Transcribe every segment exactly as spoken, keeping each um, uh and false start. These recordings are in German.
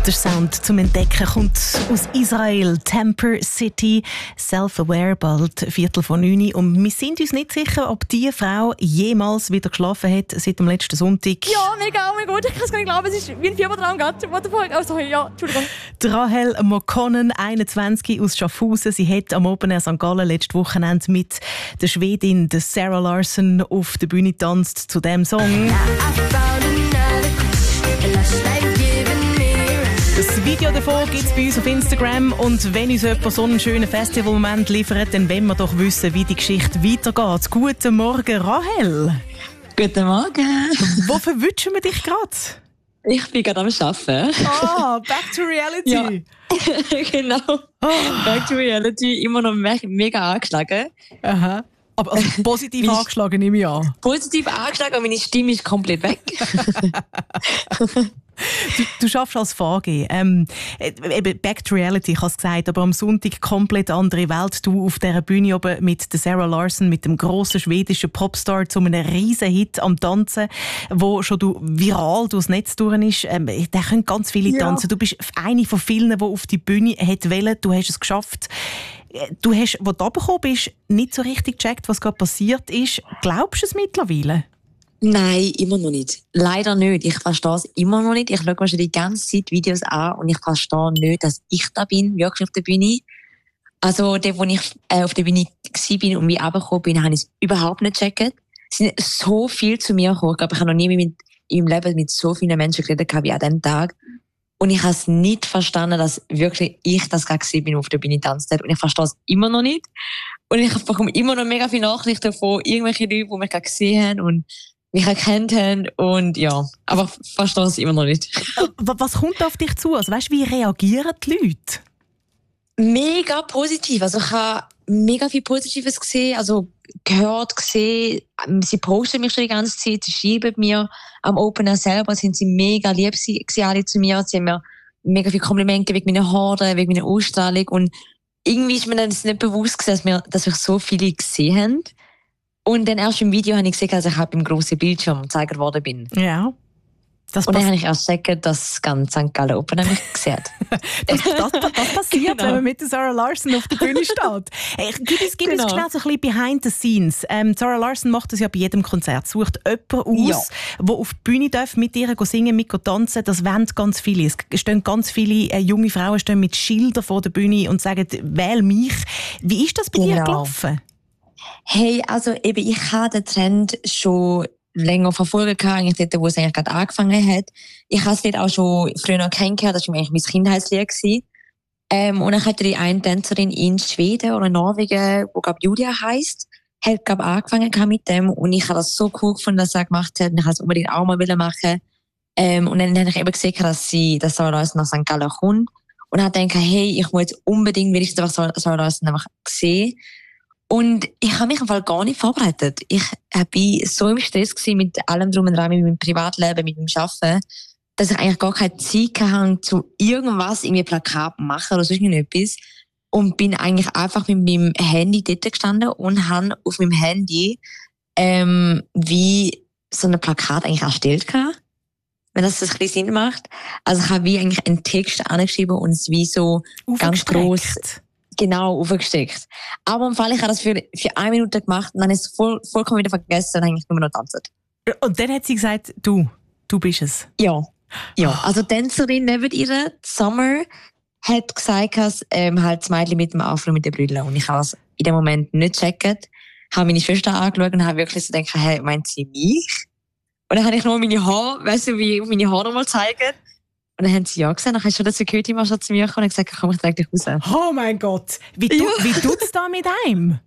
Der Sound zum Entdecken kommt aus Israel, Temper City, Self-Aware, bald Viertel vor neun. Und wir sind uns nicht sicher, ob diese Frau jemals wieder geschlafen hat seit dem letzten Sonntag. Ja, mega, oh mein Gott, ich kann es gar nicht glauben, es ist wie ein Fiebertraum gerade. What the fuck? Oh, sorry, ja, Entschuldigung. Rahel Mokkonen, einundzwanzig, aus Schaffhausen. Sie hat am Open Air Sankt Gallen letztes Wochenende mit der Schwedin der Sarah Larsson auf der Bühne tanzt zu diesem Song. Das Video davon gibt es bei uns auf Instagram. Und wenn uns jemand so einen schönen Festivalmoment liefert, dann wollen wir doch wissen, wie die Geschichte weitergeht. Guten Morgen, Rahel. Guten Morgen. Wo verwünschen wir dich gerade? Ich bin gerade am Arbeiten. Ah, back to reality. Ja. Genau. Oh. Back to reality, immer noch me- mega angeschlagen. Aha. Aber also positiv meine angeschlagen, nehme ich an. Positiv angeschlagen, aber meine Stimme ist komplett weg. Du, du schaffst als V G. Ähm, eben back to reality, ich habe es gesagt, aber am Sonntag komplett andere Welt. Du auf dieser Bühne oben mit der Sarah Larsson, mit dem grossen schwedischen Popstar, zu einem riesen Hit am Tanzen, wo schon du viral durchs Netz durch ist. Ähm, da können ganz viele ja. tanzen. Du bist eine von vielen, die auf die Bühne wollen. Du hast es geschafft. Du hast, als du runtergekommen bist, nicht so richtig gecheckt, was gerade passiert ist. Glaubst du es mittlerweile? Nein, immer noch nicht. Leider nicht. Ich verstehe es immer noch nicht. Ich schaue mir schon die ganze Zeit Videos an und ich verstehe nicht, dass ich da bin, wirklich auf der Bühne. Also, dort, wo ich äh, auf der Bühne war und wie runtergekommen bin, habe ich es überhaupt nicht gecheckt. Es sind so viel zu mir gekommen. Ich glaube, ich habe noch nie mit, in meinem Leben mit so vielen Menschen geredet wie an diesem Tag. Und ich habe es nicht verstanden, dass wirklich ich das gerade gesehen bin, auf der Bühne tanzt. Und ich verstehe es immer noch nicht. Und ich bekomme immer noch mega viele Nachrichten von irgendwelchen Leuten, die mich gerade gesehen haben und mich erkannt haben. Und ja, aber ich verstehe es immer noch nicht. Was kommt auf dich zu? Also, weißt du, wie reagieren die Leute? Mega positiv. Also ich habe mega viel Positives gesehen, also gehört, gesehen. Sie posten mich schon die ganze Zeit, sie schreiben mir am Open Air selber, sind sie mega lieb gewesen, alle zu mir. Sie haben mir mega viele Komplimente wegen meiner Haare, wegen meiner Ausstrahlung. Und irgendwie ist mir dann nicht bewusst gewesen, dass, wir, dass mich so viele gesehen haben. Und dann erst im Video habe ich gesehen, dass ich halt beim grossen Bildschirm gezeigt worden bin. Ja. Das und dann habe ich erst gesagt, dass ganz Sankt Gallen Open Air mich gesehen hat. das, das, das passiert, genau. Wenn man mit der Sarah Larsson auf der Bühne steht. Hey, gib uns, gib genau. uns schnell so ein bisschen behind the scenes. Ähm, Sarah Larsson macht das ja bei jedem Konzert. Sucht jemanden aus, ja. der auf die Bühne darf, mit ihr singen, mit tanzen. Das wollen ganz viele. Es stehen ganz viele äh, junge Frauen stehen mit Schildern vor der Bühne und sagen, wähl mich. Wie ist das bei genau. dir gelaufen? Hey, also eben, ich habe den Trend schon länger verfolgt, eigentlich dort, wo es eigentlich gerade angefangen hat. Ich habe es dort auch schon früher noch kennengelernt, das war eigentlich mein Kindheitslied. Ähm, und dann hatte die eine Tänzerin in Schweden oder Norwegen, die, glaube Julia heisst, hat, glaube angefangen mit dem. Und ich habe das so cool gefunden, dass sie das gemacht hat. Und ich wollte es unbedingt auch mal machen. Ähm, und dann habe ich eben gesehen, dass sie, dass Sarah Larsson nach Sankt Gallen kommt. Und habe gedacht, hey, ich muss jetzt unbedingt wenigstens einfach Sarah Larsson einfach sehen. Und ich habe mich im Fall gar nicht vorbereitet. Ich war so im Stress mit allem drum und dran, mit meinem Privatleben, mit meinem Arbeiten, dass ich eigentlich gar keine Zeit hatte, zu irgendwas, irgendwie Plakat machen oder sonst irgendetwas. Und bin eigentlich einfach mit meinem Handy dort gestanden und habe auf meinem Handy ähm, wie so ein Plakat eigentlich erstellt gehabt, wenn das ein bisschen Sinn macht. Also ich habe wie eigentlich einen Text angeschrieben und es wie so ganz gross genau aufgesteckt. Aber im Fall, ich habe das für, für eine Minute gemacht und dann ist es voll, vollkommen wieder vergessen und eigentlich nur noch tanzen. Und dann hat sie gesagt, du, du bist es. Ja. Ja. Also die Tänzerin neben ihr, Summer, hat gesagt, dass ähm, halt das Mädchen mit dem Afro mit den Brüllen. Und ich habe es in dem Moment nicht gecheckt, habe meine Schwester angeschaut und habe wirklich so gedacht, hey, meint sie mich? Und dann habe ich nur meine Haare, weißt du, wie meine Haare nochmal zeigen. Und dann haben sie ja gesagt, dann hast du das Security mal schon zu mir gekommen und gesagt, komm, ich trage dich raus. Oh mein Gott! Wie, tu, ja. wie tut es da mit einem?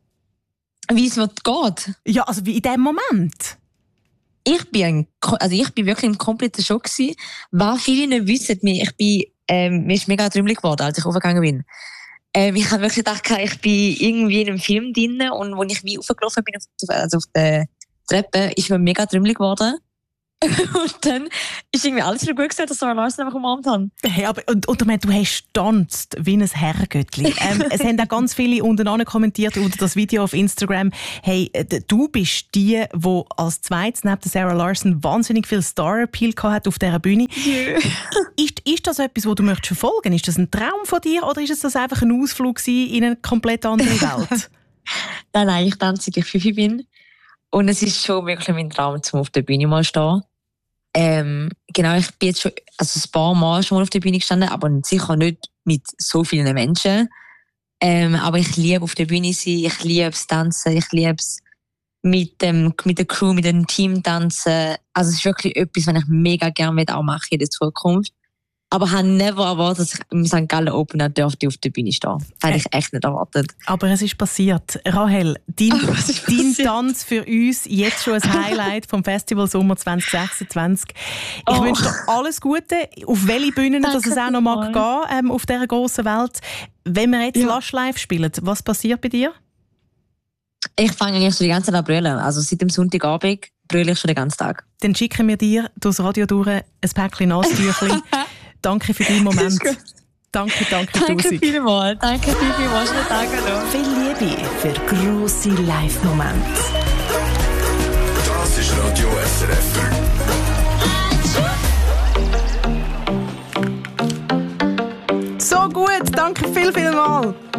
Wie es geht? Ja, also wie in dem Moment. Ich bin, ein, also ich bin wirklich im kompletten Schock gewesen. Was viele nicht wissen, ich bin, ähm, mir ist mega trümmelig geworden, als ich aufgegangen bin. Ähm, ich habe wirklich gedacht, ich bin irgendwie in einem Film drin und als ich wie aufgelaufen bin, auf, also auf der Treppe, ist mir mega trümmelig geworden. Und dann ist irgendwie alles wieder gut gesagt, dass Sarah Larson einfach umarmt haben. Hey, aber, und, und du hast gestanzt wie ein Herrgöttli. Ähm, es haben auch ganz viele untereinander kommentiert unter das Video auf Instagram. Hey, du bist die, die als zweites neben Sarah Larson wahnsinnig viel Star-Appeal hat auf dieser Bühne. Yeah. ist, ist das etwas, das du möchtest verfolgen? Ist das ein Traum von dir oder ist es das einfach ein Ausflug in eine komplett andere Welt? Nein, nein, ich tanze, seit ich fünf bin. Und es ist schon wirklich mein Traum, um auf der Bühne mal zu stehen. Ähm, genau, ich bin jetzt schon also ein paar Mal schon mal auf der Bühne gestanden, aber sicher nicht mit so vielen Menschen. Ähm, aber ich liebe auf der Bühne sein, ich liebe es tanzen, ich liebe es mit, dem, mit der Crew, mit dem Team tanzen. Also es ist wirklich etwas, was ich mega gerne auch mache in der Zukunft. Aber ich habe never erwartet, dass ich im Sankt Gallen Open dürfte auf der Bühne stehen. Das hätte ich echt nicht erwartet. Aber es ist passiert. Rahel, dein, oh, dein Tanz für uns jetzt schon ein Highlight vom Festival Sommer zwanzig sechsundzwanzig. Ich oh. wünsche dir alles Gute. Auf welche Bühnen, dass es auch noch mag gehen ähm, auf dieser grossen Welt. Wenn wir jetzt ja. Lush Live spielen, was passiert bei dir? Ich fange eigentlich schon die ganze Zeit an brüllen. Also seit dem Sonntagabend brülle ich schon den ganzen Tag. Dann schicken wir dir durchs Radio durch ein Päckchen Nasstüchli. Danke für deinen Moment. Danke, danke, Danke Tusi. vielmals. Danke vielmals. Schönen Tag noch. Viel Liebe für grosse Live-Momente. Das ist Radio S R F. So gut, danke viel, viel mal.